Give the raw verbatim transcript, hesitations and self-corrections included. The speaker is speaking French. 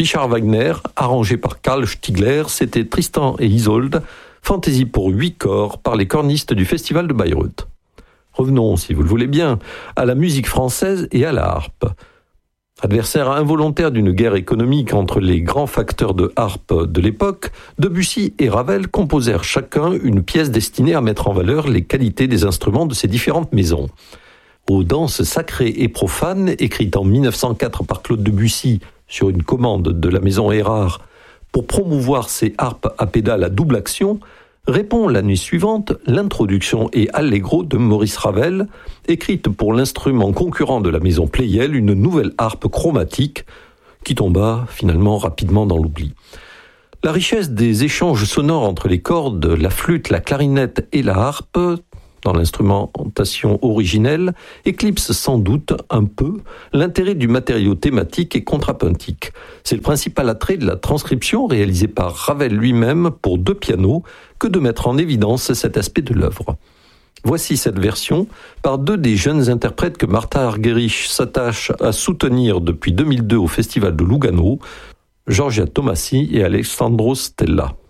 Richard Wagner, arrangé par Karl Stigler, c'était Tristan et Isolde, fantaisie pour huit corps par les cornistes du Festival de Bayreuth. Revenons, si vous le voulez bien, à la musique française et à la harpe. Adversaire involontaire d'une guerre économique entre les grands facteurs de harpe de l'époque, Debussy et Ravel composèrent chacun une pièce destinée à mettre en valeur les qualités des instruments de ces différentes maisons. Aux danses sacrées et profanes, écrites en mille neuf cent quatre par Claude Debussy sur une commande de la maison Erard pour promouvoir ses harpes à pédales à double action, répond l'année suivante l'introduction et allegro de Maurice Ravel, écrite pour l'instrument concurrent de la maison Pleyel, une nouvelle harpe chromatique qui tomba finalement rapidement dans l'oubli. La richesse des échanges sonores entre les cordes, la flûte, la clarinette et la harpe, dans l'instrumentation originelle, éclipse sans doute un peu l'intérêt du matériau thématique et contrapuntique. C'est le principal attrait de la transcription réalisée par Ravel lui-même pour deux pianos que de mettre en évidence cet aspect de l'œuvre. Voici cette version par deux des jeunes interprètes que Martha Argerich s'attache à soutenir depuis deux mille deux au Festival de Lugano, Giorgia Tomasi et Alessandro Stella.